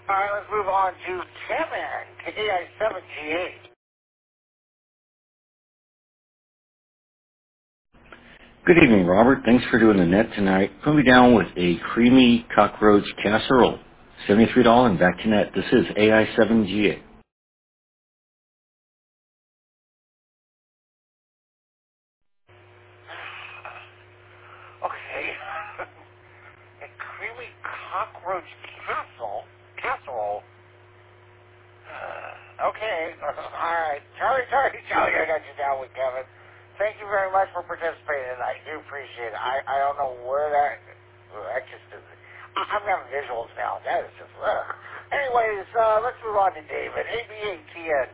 All right, let's move on to Kevin, AI7G8. Good evening, Robert. Thanks for doing the net tonight. Put me down with a creamy cockroach casserole. $73 and back to net. This is AI7GA. Okay. A creamy cockroach casserole. Okay. All right. Charlie, I got you down with Kevin. Thank you very much for participating tonight. I do appreciate it. I don't know where that just is. I'm having visuals now. That is just, Anyways, let's move on to David. ABATN.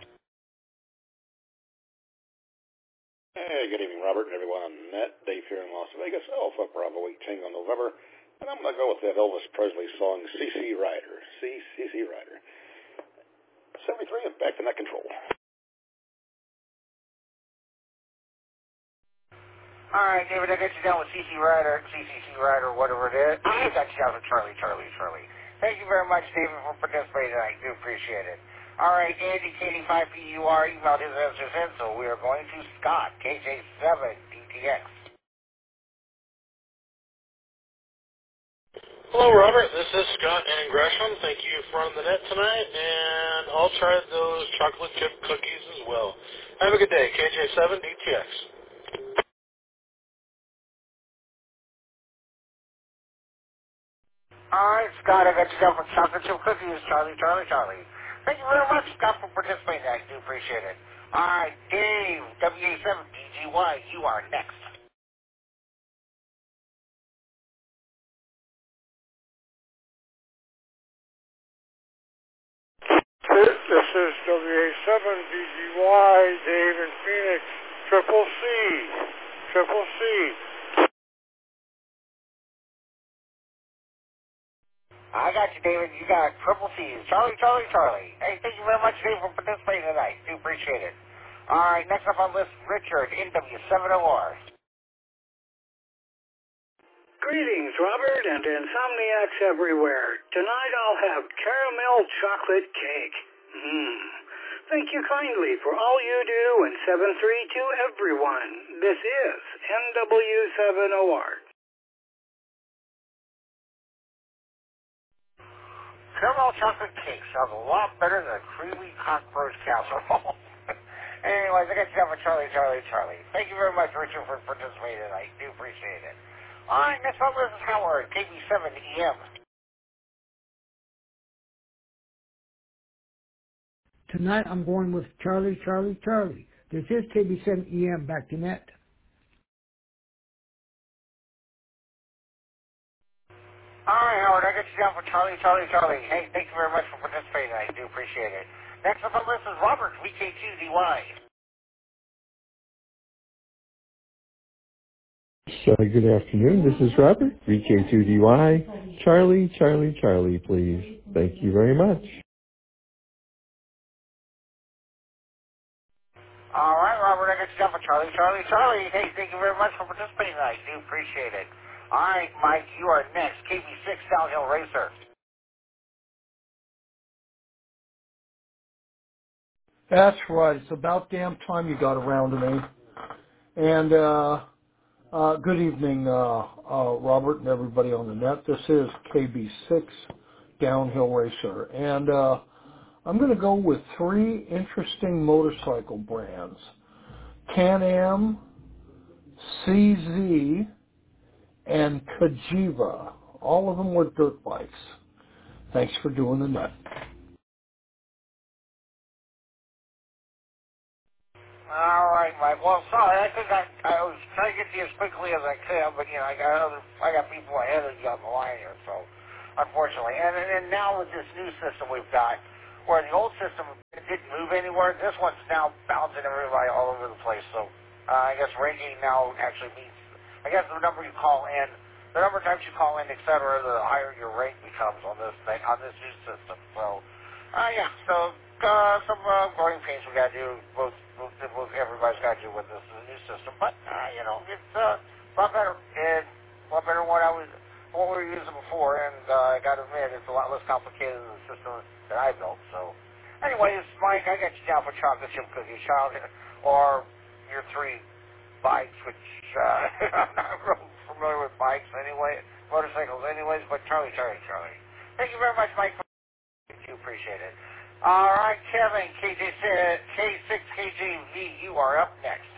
Hey, good evening, Robert, and everyone on net. Dave here in Las Vegas, Alpha Bravo 8 Tango November. And I'm going to go with that Elvis Presley song, CC Rider. CC Rider. 73 and back to net control. All right, David, I got you down with CC Rider, whatever it is. I got you down with Charlie. Thank you very much, David, for participating. I do appreciate it. All right, Andy, KD5PUR, emailed his answers in, so we are going to Scott, KJ7DTX. Hello, Robert. This is Scott and Gresham. Thank you for on the net tonight, and I'll try those chocolate chip cookies as well. Have a good day. KJ7DTX. All right, Scott, I got you down for chocolate chip cookies, Charlie. Thank you very much, Scott, for participating. I do appreciate it. All right, Dave, WA7BGY, you are next. This is WA7BGY, Dave in Phoenix, Triple C. I got you, David. You got triple C's. Charlie. Hey, thank you very much, Dave, for participating tonight. Do appreciate it. All right, next up on the list, Richard, NW7OR. Greetings, Robert, and insomniacs everywhere. Tonight I'll have caramel chocolate cake. Thank you kindly for all you do, and 7-3 to everyone. This is NW7OR. Caramel chocolate cake sounds a lot better than a creamy cockroach casserole. Anyways, I got you down for Charlie. Thank you very much, Richard, for participating tonight. Do appreciate it. All right, next up, this is Howard, KB7EM. Tonight I'm going with Charlie. This is KB7EM, back to net. All right, Howard, I got you down for Charlie. Hey, thank you very much for participating. I do appreciate it. Next up on the list is Robert, VK2DY. Good afternoon. This is Robert, VK2DY. Charlie, please. Thank you very much. All right, Robert, I got you down for Charlie. Hey, thank you very much for participating. I do appreciate it. All right, Mike, you are next. KB6 Downhill Racer. That's right. It's about damn time you got around to me. And good evening, Robert and everybody on the net. This is KB6 Downhill Racer. And I'm going to go with three interesting motorcycle brands. Can-Am, CZ, and Cagiva. All of them were dirt bikes. Thanks for doing the net. All right, Mike. Well, sorry. I think I was trying to get to you as quickly as I could, but I got people ahead of you on the line here, so unfortunately. And now with this new system we've got, where the old system didn't move anywhere, this one's now bouncing everybody all over the place. So I guess ranking now actually means, I guess the number you call in, the number of times you call in, etc., the higher your rank becomes on this thing, on this new system. So yeah. So some growing pains we got to do. Both everybody's got to do with this new system. But it's a lot better. And a lot better than what I was what we were using before, and I got to admit, it's a lot less complicated than the system that I built. So, anyways, Mike, I got you down for chocolate chip cookies, child, or your 3 bikes, which I'm not real familiar with bikes anyway, motorcycles anyways, but Charlie. Thank you very much, Mike. You appreciate it. All right, Kevin, K6KJV, you are up next.